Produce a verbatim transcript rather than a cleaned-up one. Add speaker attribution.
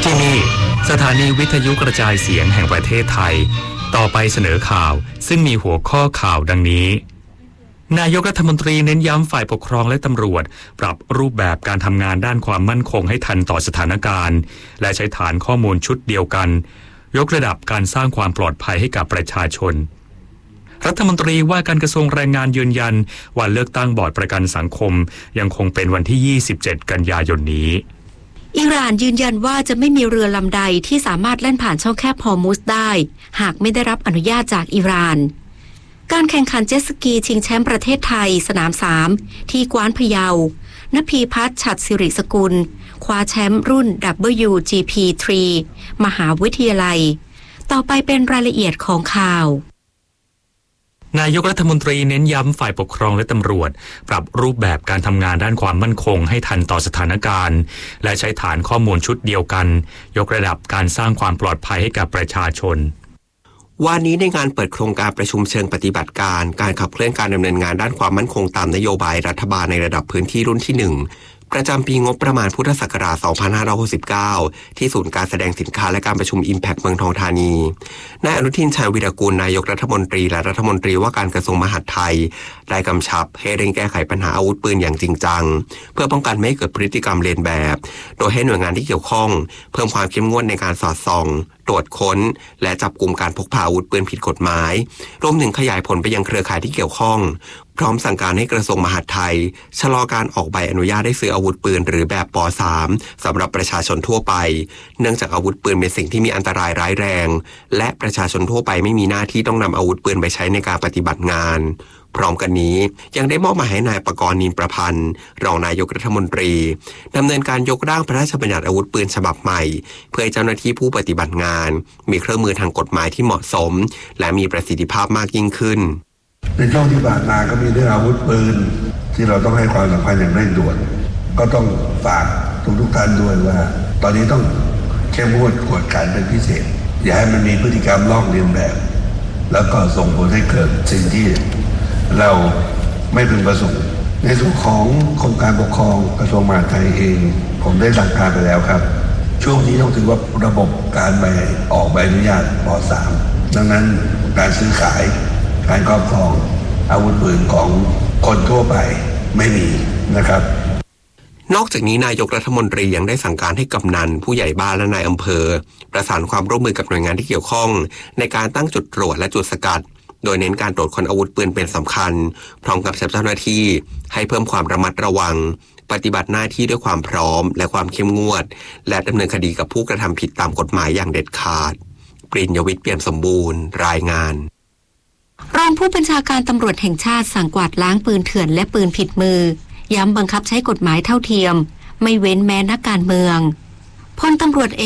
Speaker 1: ที่นี่สถานีวิทยุกระจายเสียงแห่งประเทศไทยต่อไปเสนอข่าวซึ่งมีหัวข้อข่าวดังนี้นายกรัฐมนตรีเน้นย้ำฝ่ายปกครองและตำรวจปรับรูปแบบการทำงานด้านความมั่นคงให้ทันต่อสถานการณ์และใช้ฐานข้อมูลชุดเดียวกันยกระดับการสร้างความปลอดภัยให้กับประชาชนรัฐมนตรีว่าการกระทรวงแรงงานยืนยันวันเลือกตั้งบอร์ดประกันสังคมยังคงเป็นวันที่ยี่สิบเจ็ดกันยายนนี้
Speaker 2: อิหร่านยืนยันว่าจะไม่มีเรือลำใดที่สามารถแล่นผ่านช่องแคบฮอร์มุซได้หากไม่ได้รับอนุญาตจากอิหร่านการแข่งขันเจ็ตสกีชิงแชมป์ประเทศไทยสนามสามที่กว้านพะเยานภีพัฒน์ฉัตรสิริสกุลคว้าแชมป์รุ่น ดับเบิลยู จี พี สาม มหาวิทยาลัยต่อไปเป็นรายละเอียดของข่าวน
Speaker 1: ายกรัฐมนตรีเน้นย้ำฝ่ายปกครองและตำรวจปรับรูปแบบการทำงานด้านความมั่นคงให้ทันต่อสถานการณ์และใช้ฐานข้อมูลชุดเดียวกันยกระดับการสร้างความปลอดภัยให้กับประชาชน
Speaker 3: วันนี้ในงานเปิดโครงการประชุมเชิงปฏิบัติการการขับเคลื่อนการดำเนินงานด้านความมั่นคงตามนโยบายรัฐบาลในระดับพื้นที่รุ่นที่หนึ่งประจำปีงบประมาณพุทธศักราช สองพันห้าร้อยหกสิบเก้า ที่ศูนย์การแสดงสินค้าและการประชุม Impact เมืองทองธานีนายอนุทิน ชาญวีรกูลนายกรัฐมนตรีและรัฐมนตรีว่าการกระทรวงมหาดไทยได้กำชับให้เร่งแก้ไขปัญหาอาวุธปืนอย่างจริงจังเพื่อป้องกันไม่ให้เกิดพฤติกรรมเลียนแบบโดยให้หน่วยงานที่เกี่ยวข้องเพิ่มความเข้มงวดในการสอดส่องตรวจค้นและจับกุมการพกพาอาวุธปืนผิดกฎหมายรวมถึงขยายผลไปยังเครือข่ายที่เกี่ยวข้องพร้อมสั่งการให้กระทรวงมหาดไทยชะลอการออกใบอนุญาตให้ซื้ออาวุธปืนหรือแบบป สาม สำหรับประชาชนทั่วไปเนื่องจากอาวุธปืนเป็นสิ่งที่มีอันตรายร้ายแรงและประชาชนทั่วไปไม่มีหน้าที่ต้องนำอาวุธปืนไปใช้ในการปฏิบัติงานพร้อมกันนี้ยังได้มอบหมายให้นายปกรณ์ นินประพันธ์รองนายกรัฐมนตรีดำเนินการยกร่างพระราชบัญญัติอาวุธปืนฉบับใหม่เพื่อให้เจ้าหน้าที่ผู้ปฏิบัติงานมีเครื่องมือทางกฎหมายที่เหมาะสมและมีประสิทธิภาพมากยิ่งขึ้น
Speaker 4: ในช่วงที่ผ่านมาก็มีเรื่องอาวุธปืนที่เราต้องให้ความสำคัญอย่างเร่งด่วนก็ต้องฝากทุกทุกท่านด้วยว่าตอนนี้ต้องเข้มงวดกวดขันเป็นพิเศษอย่าให้มันมีพฤติกรรมลอกเลียนแบบแล้วก็ส่งผลให้เกิดสิ่งที่เราไม่พึงประสงค์ในส่วนของกรมการปกครองกระทรวงมหาดไทยเองผมได้สั่งการไปแล้วครับช่วงนี้ต้องถือว่าระบบการใบออกใบอนุญาตป สาม ดังนั้นการซื้อขายการครอบครองอาวุธปืนของคนทั่วไปไม่มีนะครับ
Speaker 3: นอกจากนี้นายกรัฐมนตรียังได้สั่งการให้กำนันผู้ใหญ่บ้านและนายอำเภอประสานความร่วมมือกับหน่วยงานที่เกี่ยวข้องในการตั้งจุดตรวจและจุดสกัดโดยเน้นการตรวจค้นอาวุธปืนเป็นสำคัญพร้อมกับเจ้าหน้าที่ให้เพิ่มความระมัดระวังปฏิบัติหน้าที่ด้วยความพร้อมและความเข้มงวดและดำเนินคดีกับผู้กระทำผิดตามกฎหมายอย่างเด็ดขาดปริญญวิทย์เปี่ยมสมบูรณ์รายงาน
Speaker 2: รองผู้บัญชาการตำรวจแห่งชาติสั่งกวาดล้างปืนเถื่อนและปืนผิดมือย้ำบังคับใช้กฎหมายเท่าเทียมไม่เว้นแม้นักการเมืองพลตำรวจเอก